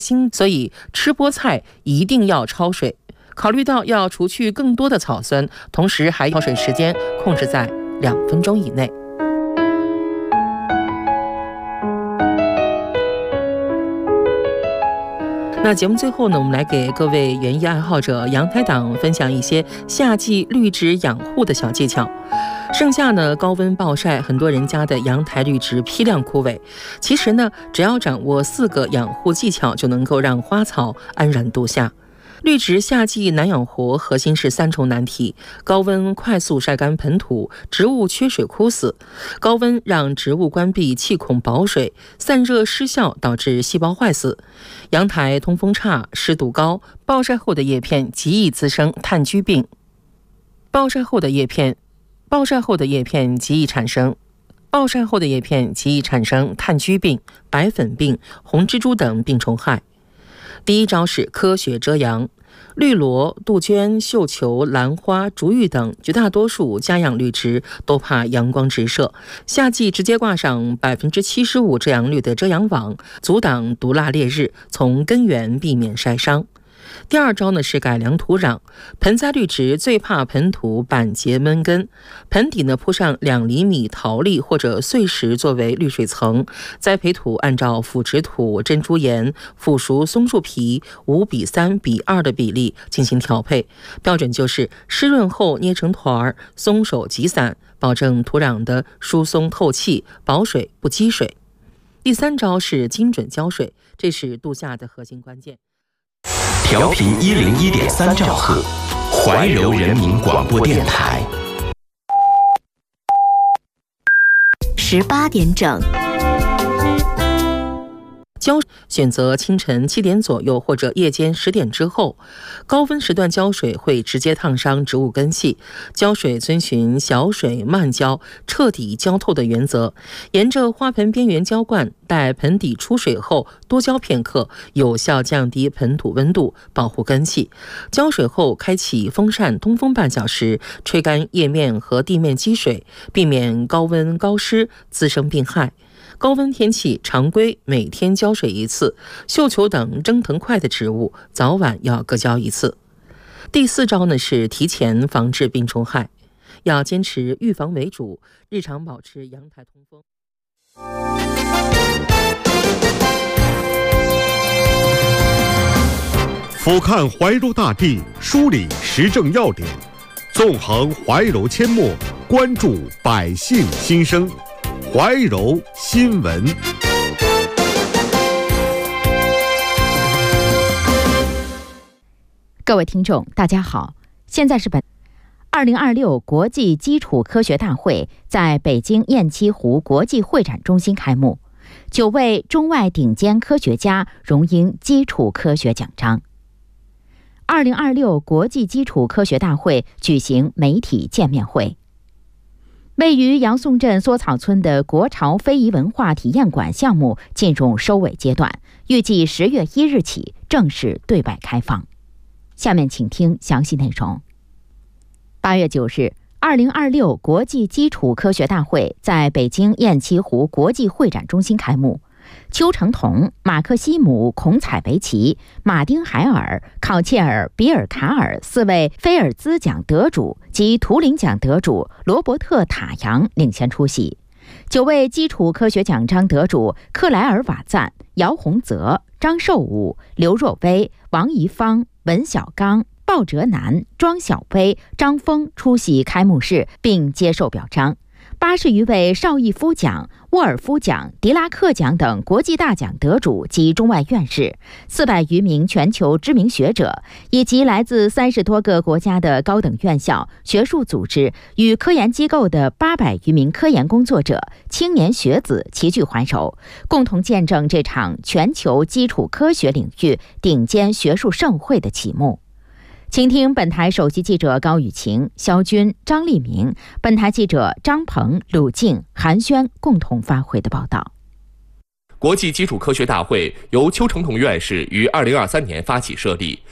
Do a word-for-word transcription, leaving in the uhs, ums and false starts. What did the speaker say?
新，所以吃菠菜一定要焯水。考虑到要除去更多的草酸，同时还焯水时间控制在两分钟以内。那节目最后呢，我们来给各位园艺爱好者、阳台党分享一些夏季绿植养护的小技巧。盛夏呢，高温暴晒，很多人家的阳台绿植批量枯萎。其实呢，只要掌握四个养护技巧，就能够让花草安然度夏。绿植夏季难养活，核心是三重难题：高温快速晒干盆土，植物缺水枯死；高温让植物关闭气孔保水，散热失效导致细胞坏死；阳台通风差，湿度高，暴晒后的叶片极易滋生炭疽病。暴晒后的叶片，暴晒后的叶片极易产生。暴晒后的叶片极易产生炭疽病、白粉病、红蜘蛛等病虫害。第一招是科学遮阳。绿萝、杜鹃、绣球、兰花、竹芋等绝大多数家养绿植都怕阳光直射，夏季直接挂上百分之七十五遮阳率的遮阳网，阻挡毒辣烈日，从根源避免晒伤。第二招呢是改良土壤。盆栽绿植最怕盆土板结闷根，盆底呢铺上两厘米陶粒或者碎石作为滤水层，栽培土按照腐殖土、珍珠岩、腐熟松树皮五比三比二的比例进行调配，标准就是湿润后捏成团，松手即散，保证土壤的疏松透气，保水不积水。第三招是精准浇水，这是度夏的核心关键。 调频一零一点三兆赫，怀柔人民广播电台。 十八点整。 浇选择清晨七点左右或者夜间十点之后，高温时段浇水会直接烫伤植物根系。浇水遵循小水慢浇、彻底浇透的原则，沿着花盆边缘浇灌，待盆底出水后多浇片刻，有效降低盆土温度，保护根系。浇水后开启风扇通风半小时，吹干叶面和地面积水，避免高温高湿滋生病害。高温天气常规每天浇水一次，绣球等蒸腾快的植物早晚要各浇一次。第四招呢是提前防治病虫害，要坚持预防为主，日常保持阳台通风。 俯瞰怀柔大地，梳理时政要点，纵横怀柔阡陌，关注百姓心声。怀柔新闻。 各位听众，大家好，现在是本二零二六国际基础科学大会在北京雁栖湖国际会展中心开幕，九位中外顶尖科学家荣膺基础科学奖章。二零二六国际基础科学大会举行媒体见面会。位于杨宋镇梭草村的国潮非遗文化体验馆项目进入收尾阶段，预计十月一日起正式对外开放。下面请听详细内容。八月九日，二零二六国际基础科学大会在北京雁栖湖国际会展中心开幕。邱成桐、马克西姆·孔采维奇、马丁·海尔、考切尔·比尔卡尔四位菲尔兹奖得主及图灵奖得主罗伯特·塔扬领衔出席。九位基础科学奖章得主克莱尔·瓦赞、姚洪泽、张寿武、刘若薇、王怡芳、文小刚、鲍哲南、庄小薇、张峰出席开幕式并接受表彰。八十余位邵逸夫奖、沃尔夫奖、狄拉克奖等国际大奖得主及中外院士，四百余名全球知名学者，以及来自三十多个国家的高等院校、学术组织与科研机构的八百余名科研工作者、青年学子齐聚怀柔，共同见证这场全球基础科学领域顶尖学术盛会的启幕。请听本台首席记者高雨晴、肖军、张立明，本台记者张鹏、鲁静、韩轩共同发回的报道。 国际基础科学大会由邱成桐院士于二零二三年发起设立，